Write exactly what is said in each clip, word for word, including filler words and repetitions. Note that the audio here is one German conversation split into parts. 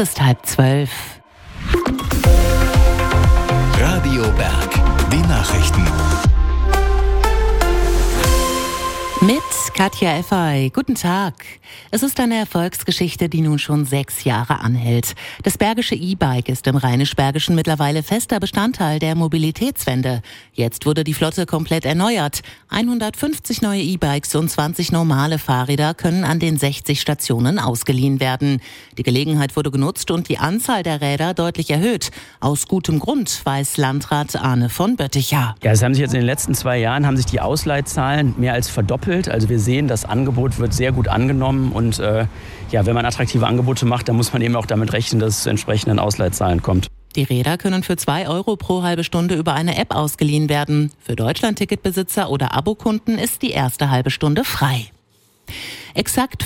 ist halb zwölf. Radio Berg, die Nachrichten. Mit Katja Effey. Guten Tag. Es ist eine Erfolgsgeschichte, die nun schon sechs Jahre anhält. Das Bergische E-Bike ist im Rheinisch-Bergischen mittlerweile fester Bestandteil der Mobilitätswende. Jetzt wurde die Flotte komplett erneuert. hundertfünfzig neue E-Bikes und zwanzig normale Fahrräder können an den sechzig Stationen ausgeliehen werden. Die Gelegenheit wurde genutzt und die Anzahl der Räder deutlich erhöht. Aus gutem Grund, weiß Landrat Arne von Bötticher. Ja, es haben sich jetzt in den letzten zwei Jahren haben sich die Ausleihzahlen mehr als verdoppelt. Also wir sehen, das Angebot wird sehr gut angenommen und äh, ja, wenn man attraktive Angebote macht, dann muss man eben auch damit rechnen, dass es zu entsprechenden Ausleihzahlen kommt. Die Räder können für zwei Euro pro halbe Stunde über eine App ausgeliehen werden. Für Deutschland-Ticketbesitzer oder Abokunden ist die erste halbe Stunde frei. Exakt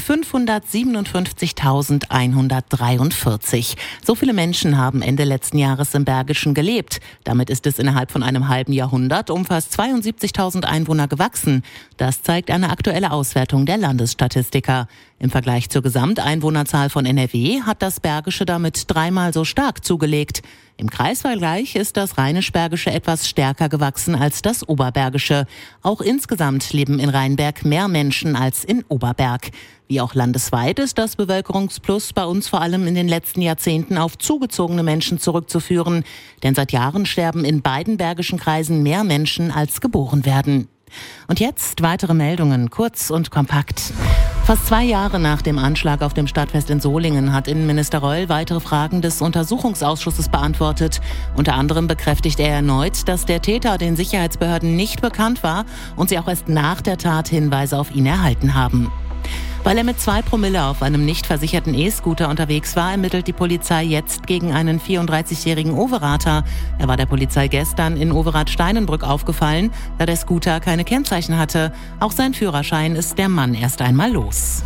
fünfhundertsiebenundfünfzigtausendeinhundertdreiundvierzig. So viele Menschen haben Ende letzten Jahres im Bergischen gelebt. Damit ist es innerhalb von einem halben Jahrhundert um fast zweiundsiebzigtausend Einwohner gewachsen. Das zeigt eine aktuelle Auswertung der Landesstatistiker. Im Vergleich zur Gesamteinwohnerzahl von N R W hat das Bergische damit dreimal so stark zugelegt. Im Kreisvergleich ist das Rheinisch-Bergische etwas stärker gewachsen als das Oberbergische. Auch insgesamt leben in Rheinberg mehr Menschen als in Oberberg. Wie auch landesweit ist das Bevölkerungsplus bei uns vor allem in den letzten Jahrzehnten auf zugezogene Menschen zurückzuführen. Denn seit Jahren sterben in beiden bergischen Kreisen mehr Menschen, als geboren werden. Und jetzt weitere Meldungen, kurz und kompakt. Fast zwei Jahre nach dem Anschlag auf dem Stadtfest in Solingen hat Innenminister Reul weitere Fragen des Untersuchungsausschusses beantwortet. Unter anderem bekräftigt er erneut, dass der Täter den Sicherheitsbehörden nicht bekannt war und sie auch erst nach der Tat Hinweise auf ihn erhalten haben. Weil er mit zwei Promille auf einem nicht versicherten E-Scooter unterwegs war, ermittelt die Polizei jetzt gegen einen vierunddreißigjährigen Overater. Er war der Polizei gestern in Overath-Steinenbrück aufgefallen, da der Scooter keine Kennzeichen hatte. Auch sein Führerschein ist der Mann erst einmal los.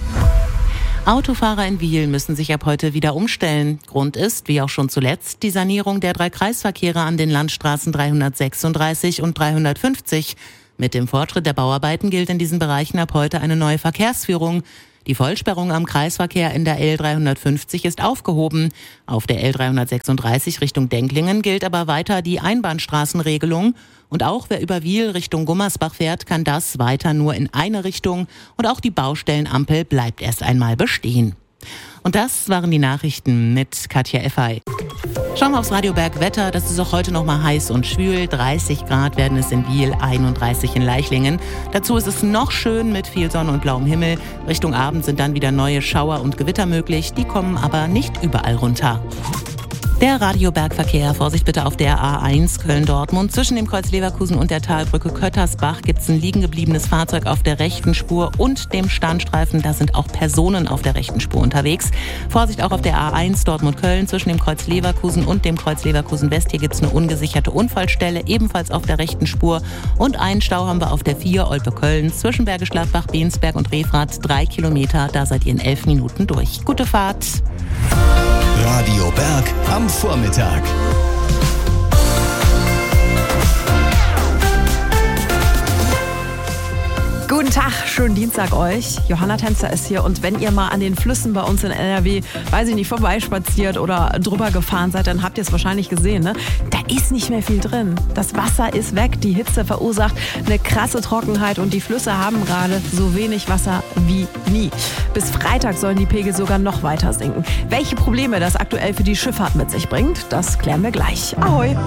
Autofahrer in Wiehl müssen sich ab heute wieder umstellen. Grund ist, wie auch schon zuletzt, die Sanierung der drei Kreisverkehre an den Landstraßen dreihundertsechsunddreißig und dreihundertfünfzig. Mit dem Fortschritt der Bauarbeiten gilt in diesen Bereichen ab heute eine neue Verkehrsführung. Die Vollsperrung am Kreisverkehr in der L dreihundertfünfzig ist aufgehoben. Auf der L dreihundertsechsunddreißig Richtung Denklingen gilt aber weiter die Einbahnstraßenregelung. Und auch wer über Wiehl Richtung Gummersbach fährt, kann das weiter nur in eine Richtung. Und auch die Baustellenampel bleibt erst einmal bestehen. Und das waren die Nachrichten mit Katja Effey. Schauen wir aufs Radio Berg Wetter. Das ist auch heute noch mal heiß und schwül. dreißig Grad werden es in Wiehl, einunddreißig in Leichlingen. Dazu ist es noch schön mit viel Sonne und blauem Himmel. Richtung Abend sind dann wieder neue Schauer und Gewitter möglich. Die kommen aber nicht überall runter. Der Radiobergverkehr, Vorsicht bitte auf der A eins Köln-Dortmund. Zwischen dem Kreuz Leverkusen und der Talbrücke Köttersbach gibt es ein liegen gebliebenes Fahrzeug auf der rechten Spur und dem Standstreifen. Da sind auch Personen auf der rechten Spur unterwegs. Vorsicht auch auf der A eins Dortmund-Köln zwischen dem Kreuz Leverkusen und dem Kreuz Leverkusen-West. Hier gibt es eine ungesicherte Unfallstelle, ebenfalls auf der rechten Spur. Und einen Stau haben wir auf der vier Olpe-Köln zwischen Bergisch Gladbach, Bensberg und Refrath. Drei Kilometer, da seid ihr in elf Minuten durch. Gute Fahrt! Radio Berg am Vormittag. Guten Tag, schönen Dienstag euch. Johanna Tänzer ist hier und wenn ihr mal an den Flüssen bei uns in N R W, weiß ich nicht, vorbeispaziert oder drüber gefahren seid, dann habt ihr es wahrscheinlich gesehen, ne? Da ist nicht mehr viel drin. Das Wasser ist weg, die Hitze verursacht eine krasse Trockenheit und die Flüsse haben gerade so wenig Wasser wie nie. Bis Freitag sollen die Pegel sogar noch weiter sinken. Welche Probleme das aktuell für die Schifffahrt mit sich bringt, das klären wir gleich. Ahoi!